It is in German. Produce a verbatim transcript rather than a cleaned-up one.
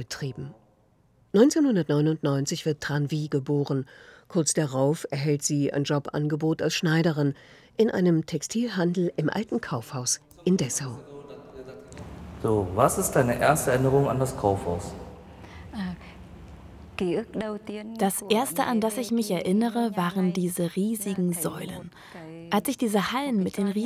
betrieben. neunzehnhundertneunundneunzig wird Tran Vie geboren. Kurz darauf erhält sie ein Jobangebot als Schneiderin in einem Textilhandel im alten Kaufhaus in Dessau. So, was ist deine erste Erinnerung an das Kaufhaus? Das Erste, an das ich mich erinnere, waren diese riesigen Säulen. Als ich diese Hallen mit den riesigen